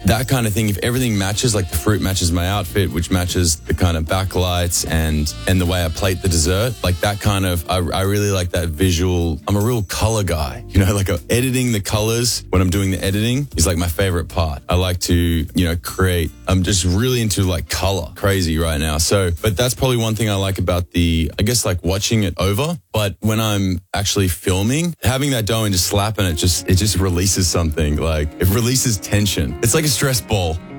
that kind of thing, if everything matches, like the fruit matches my outfit, which matches the kind of backlights and the way I plate the dessert, like that kind of, I really like that visual. I'm a real color guy, you know, like editing the colors when I'm doing the editing is like my favorite part. I like to, you know, create. I'm just really into like color, crazy right now. So, but that's probably one thing I like about I guess like watching it over. But when I'm actually filming, having that dough and just slapping it, it just releases something. Like it releases tension. It's like a stress ball.